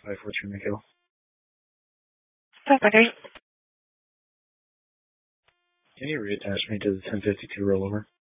542 McGill. 543. Can you reattach me to the 1052 rollover?